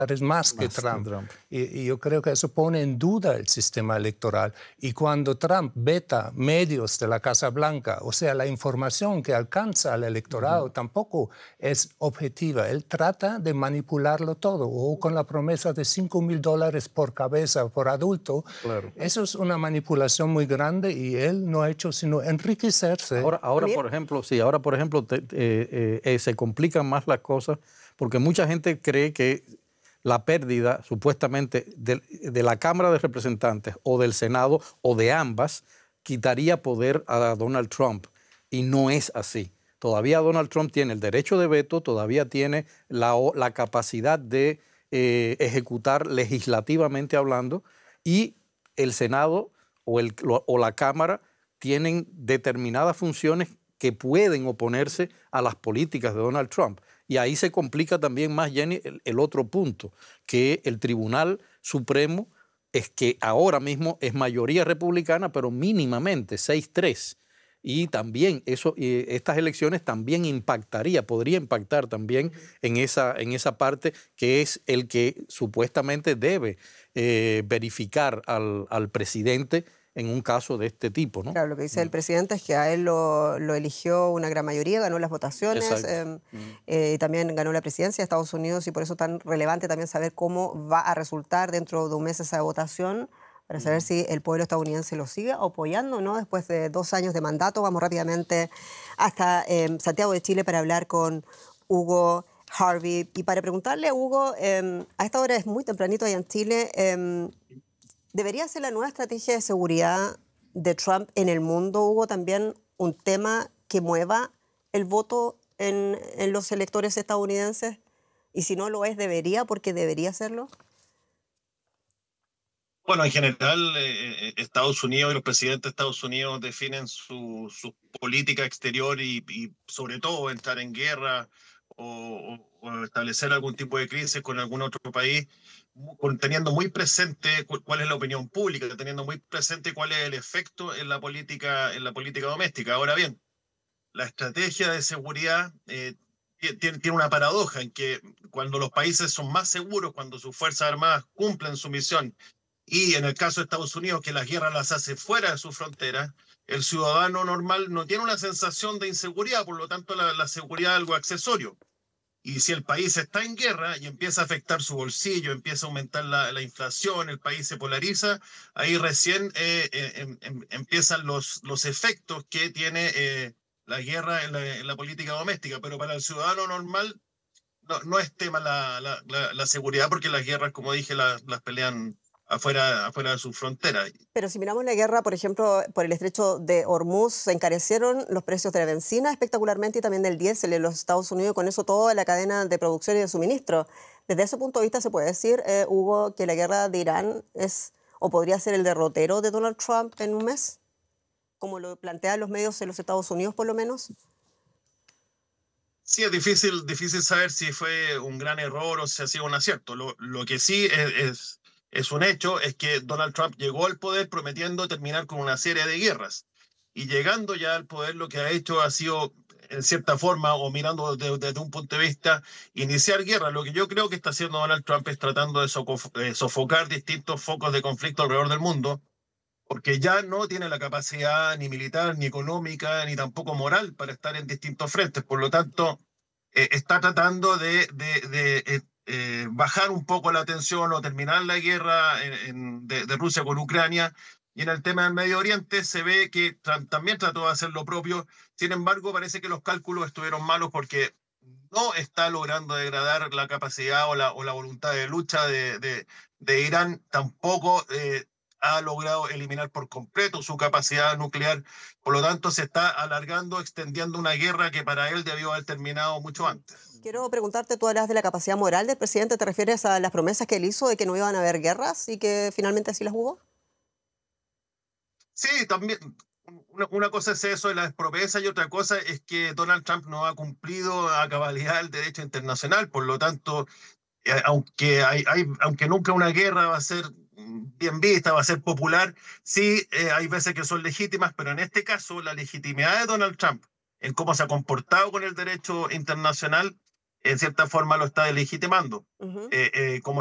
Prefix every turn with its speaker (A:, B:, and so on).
A: más que Trump. Y yo creo que eso pone en duda el sistema electoral. Y cuando Trump veta medios de la Casa Blanca, o sea, la información que alcanza al electorado tampoco es objetiva. Él trata de manipularlo todo, o con la promesa de $5,000 por cabeza por adulto.
B: Claro.
A: Eso es una manipulación muy grande y él no ha hecho sino enriquecerse.
B: Ahora por ejemplo, se complican más las cosas porque mucha gente cree que la pérdida supuestamente de la Cámara de Representantes o del Senado o de ambas quitaría poder a Donald Trump, y no es así. Todavía Donald Trump tiene el derecho de veto, todavía tiene la capacidad de ejecutar legislativamente hablando, y el Senado o la Cámara tienen determinadas funciones que pueden oponerse a las políticas de Donald Trump. Y ahí se complica también más, Jenny, el otro punto, que el Tribunal Supremo es que ahora mismo es mayoría republicana, pero mínimamente 6-3. Y también estas elecciones también podría impactar también en esa parte, que es el que supuestamente debe verificar al presidente en un caso de este tipo, ¿no?
C: Claro, lo que dice el presidente es que a él lo eligió una gran mayoría, ganó las votaciones, también ganó la presidencia de Estados Unidos, y por eso es tan relevante también saber cómo va a resultar dentro de un mes esa votación, para saber si el pueblo estadounidense lo sigue apoyando, ¿no? Después de 2 años de mandato. Vamos rápidamente hasta Santiago de Chile para hablar con Hugo Harvey. Y para preguntarle a Hugo, a esta hora es muy tempranito allá en Chile, ¿debería ser la nueva estrategia de seguridad de Trump en el mundo, Hugo, también un tema que mueva el voto en los electores estadounidenses? Y si no lo es, ¿debería? ¿Porque debería hacerlo?
D: Bueno, en general, Estados Unidos y los presidentes de Estados Unidos definen su política exterior y sobre todo entrar en guerra o establecer algún tipo de crisis con algún otro país, teniendo muy presente cuál es la opinión pública, teniendo muy presente cuál es el efecto en la política doméstica. Ahora bien, la estrategia de seguridad tiene una paradoja en que cuando los países son más seguros, cuando sus fuerzas armadas cumplen su misión, y en el caso de Estados Unidos, que las guerras las hace fuera de su frontera, el ciudadano normal no tiene una sensación de inseguridad, por lo tanto la seguridad es algo accesorio. Y si el país está en guerra y empieza a afectar su bolsillo, empieza a aumentar la inflación, el país se polariza, ahí recién empiezan los efectos que tiene la guerra en la política doméstica. Pero para el ciudadano normal no es tema la seguridad, porque las guerras, como dije, las pelean afuera de su frontera.
C: Pero si miramos la guerra, por ejemplo, por el estrecho de Hormuz, se encarecieron los precios de la benzina espectacularmente y también del diésel en los Estados Unidos, con eso toda la cadena de producción y de suministro. Desde ese punto de vista, ¿se puede decir, Hugo, que la guerra de Irán es o podría ser el derrotero de Donald Trump en un mes? Como lo plantean los medios en los Estados Unidos, por lo menos.
D: Sí, es difícil saber si fue un gran error o si ha sido un acierto. Lo que sí es un hecho, es que Donald Trump llegó al poder prometiendo terminar con una serie de guerras. Y llegando ya al poder, lo que ha hecho ha sido, en cierta forma, o mirando desde un punto de vista, iniciar guerra. Lo que yo creo que está haciendo Donald Trump es tratando de sofocar distintos focos de conflicto alrededor del mundo, porque ya no tiene la capacidad ni militar, ni económica, ni tampoco moral para estar en distintos frentes. Por lo tanto, está tratando de bajar un poco la tensión o terminar la guerra de Rusia con Ucrania. Y en el tema del Medio Oriente se ve que también trató de hacer lo propio. Sin embargo, parece que los cálculos estuvieron malos, porque no está logrando degradar la capacidad o la voluntad de lucha de Irán. Tampoco ha logrado eliminar por completo su capacidad nuclear. Por lo tanto, se está alargando, extendiendo una guerra que para él debió haber terminado mucho antes.
C: Quiero preguntarte, tú hablas de la capacidad moral del presidente, ¿te refieres a las promesas que él hizo de que no iban a haber guerras y que finalmente sí las hubo?
D: Sí, también. Una cosa es eso de las promesas, y otra cosa es que Donald Trump no ha cumplido a cabalidad el derecho internacional. Por lo tanto, aunque nunca una guerra va a ser bien vista, va a ser popular, sí, hay veces que son legítimas, pero en este caso la legitimidad de Donald Trump en cómo se ha comportado con el derecho internacional en cierta forma lo está delegitimando. Como